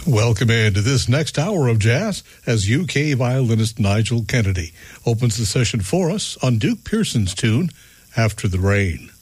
Welcome into this next hour of jazz as UK violinist Nigel Kennedy opens the session for us on Duke Pearson's tune, After the Rain.